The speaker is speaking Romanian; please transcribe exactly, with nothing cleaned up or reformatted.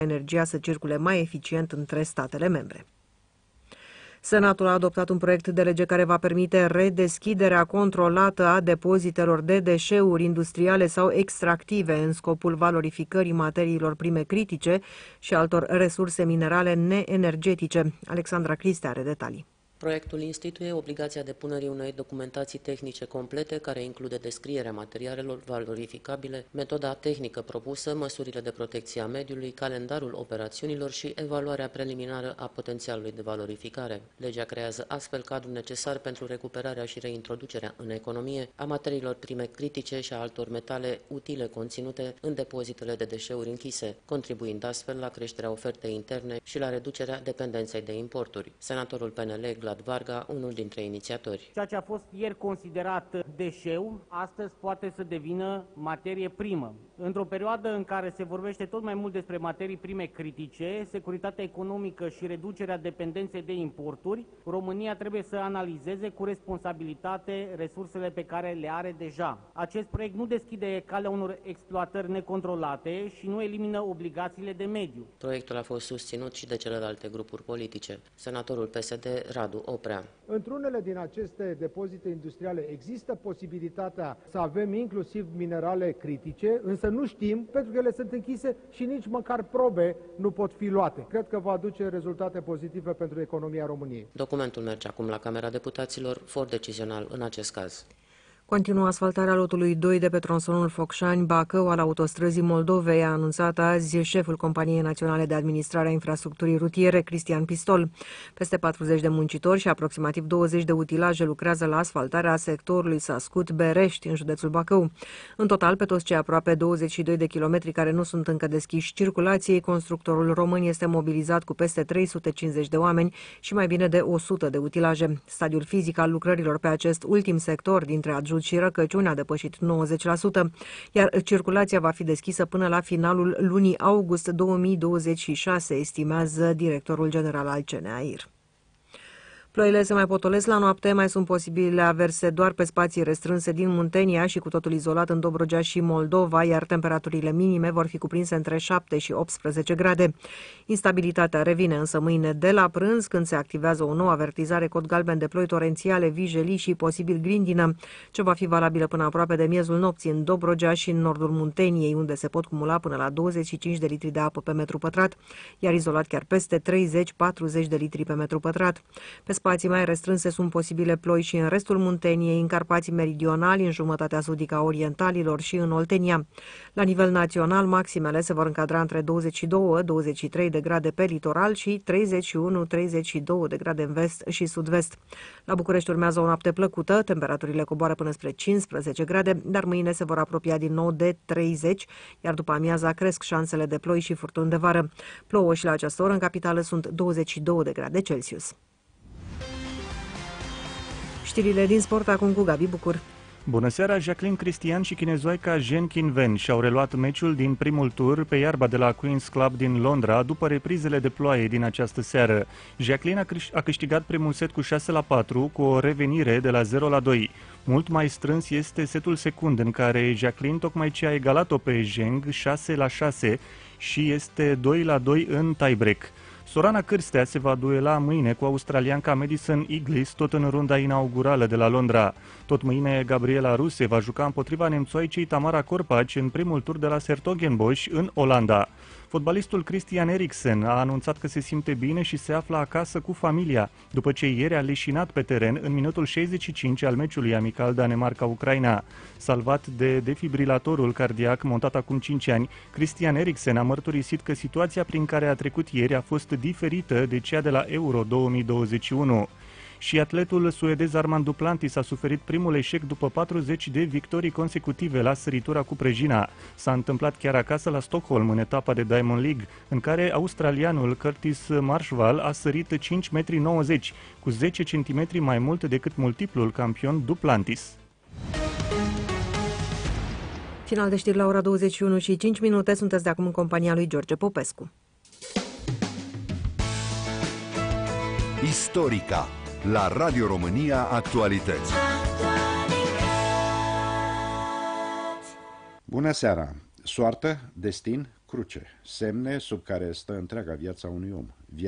energia să circule mai eficient între statele membre. Senatul a adoptat un proiect de lege care va permite redeschiderea controlată a depozitelor de deșeuri industriale sau extractive în scopul valorificării materiilor prime critice și altor resurse minerale neenergetice. Alexandra Criste are detalii. Proiectul instituie obligația depunerii unei documentații tehnice complete, care include descrierea materialelor valorificabile, metoda tehnică propusă, măsurile de protecție a mediului, calendarul operațiunilor și evaluarea preliminară a potențialului de valorificare. Legea creează astfel cadrul necesar pentru recuperarea și reintroducerea în economie a materiilor prime critice și a altor metale utile conținute în depozitele de deșeuri închise, contribuind astfel la creșterea ofertei interne și la reducerea dependenței de importuri. Senatorul P N L Glad Varga, unul dintre inițiatori. Ceea ce a fost ieri considerat deșeu, astăzi poate să devină materie primă. Într-o perioadă în care se vorbește tot mai mult despre materii prime critice, securitatea economică și reducerea dependenței de importuri, România trebuie să analizeze cu responsabilitate resursele pe care le are deja. Acest proiect nu deschide calea unor exploatări necontrolate și nu elimină obligațiile de mediu. Proiectul a fost susținut și de celelalte grupuri politice. Senatorul P S D Radu Oprea. Într-unele din aceste depozite industriale există posibilitatea să avem inclusiv minerale critice, însă nu știm, pentru că ele sunt închise și nici măcar probe nu pot fi luate. Cred că va aduce rezultate pozitive pentru economia României. Documentul merge acum la Camera Deputaților, for decizional în acest caz. Continuă asfaltarea lotului doi de pe tronsonul Focșani-Bacău al autostrăzii Moldovei, a anunțat azi șeful Companiei Naționale de Administrare a Infrastructurii Rutiere, Cristian Pistol. Peste patruzeci de muncitori și aproximativ douăzeci de utilaje lucrează la asfaltarea sectorului Sascut-Berești, în județul Bacău. În total, pe toți cei aproape douăzeci și doi de kilometri care nu sunt încă deschiși circulației, constructorul român este mobilizat cu peste trei sute cincizeci de oameni și mai bine de o sută de utilaje. Stadiul fizic al lucrărilor pe acest ultim sector dintre adjunct și răcăciuni a depășit nouăzeci la sută, iar circulația va fi deschisă până la finalul lunii august două mii douăzeci și șase, estimează directorul general al C N A I R. Ploile se mai potolesc la noapte, mai sunt posibile averse doar pe spații restrânse din Muntenia și cu totul izolat în Dobrogea și Moldova, iar temperaturile minime vor fi cuprinse între șapte și optsprezece grade. Instabilitatea revine însă mâine de la prânz, când se activează o nouă avertizare cod galben de ploi torențiale, vijelii și posibil grindină, ce va fi valabilă până aproape de miezul nopții în Dobrogea și în nordul Munteniei, unde se pot cumula până la douăzeci și cinci de litri de apă pe metru pătrat, iar izolat chiar peste treizeci patruzeci de litri pe metru pătrat. Pe spații mai restrânse sunt posibile ploi și în restul Munteniei, în Carpații meridionali, în jumătatea sudică a Orientalilor și în Oltenia. La nivel național, maximele se vor încadra între douăzeci și doi douăzeci și trei de grade pe litoral și treizeci și unu treizeci și doi de grade în vest și sud-vest. La București urmează o noapte plăcută, temperaturile coboară până spre cincisprezece grade, dar mâine se vor apropia din nou de treizeci, iar după amiaza cresc șansele de ploi și furtuni de vară. Plouă și la această oră în capitală sunt douăzeci și doi de grade Celsius. Știrile din sport acum cu Gabi Bucur. Bună seara! Jacqueline Cristian și chinezoica Zhen Qinwen și-au reluat meciul din primul tur pe iarba de la Queen's Club din Londra după reprizele de ploaie din această seară. Jacqueline a câștigat primul set cu șase la patru, cu o revenire de la zero la doi. Mult mai strâns este setul secund, în care Jacqueline tocmai ce a egalat-o pe Zheng șase la șase și este doi la doi în tiebreak. Sorana Cârstea se va duela mâine cu australianca Madison Inglis, tot în runda inaugurală de la Londra. Tot mâine, Gabriela Ruse va juca împotriva nemțoicei Tamara Korpac în primul tur de la 's-Hertogenbosch în Olanda. Fotbalistul Christian Eriksen a anunțat că se simte bine și se află acasă cu familia, după ce ieri a leșinat pe teren în minutul șaizeci și cinci al meciului amical Danemarca-Ucraina. Salvat de defibrilatorul cardiac montat acum cinci ani, Christian Eriksen a mărturisit că situația prin care a trecut ieri a fost diferită de cea de la Euro două mii douăzeci și unu. Și atletul suedez Armand Duplantis a suferit primul eșec după patruzeci de victorii consecutive la săritura cu prăjina. S-a întâmplat chiar acasă la Stockholm, în etapa de Diamond League, în care australianul Curtis Marshall a sărit cinci virgulă nouăzeci metri, cu zece centimetri mai mult decât multiplul campion Duplantis. Final de știri la ora douăzeci și unu și cinci minute. Sunteți de acum în compania lui George Popescu. Istorica la Radio România Actualități. Bună seara! Soartă, destin, cruce, semne sub care stă întreaga viața unui om.